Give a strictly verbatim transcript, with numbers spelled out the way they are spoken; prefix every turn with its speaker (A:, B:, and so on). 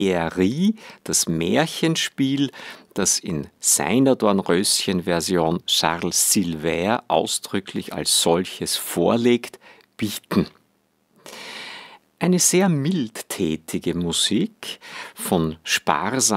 A: Erie, das Märchenspiel, das in seiner Dornröschen-Version Charles Silver ausdrücklich als solches vorlegt, bieten. Eine sehr mildtätige Musik, von sparsam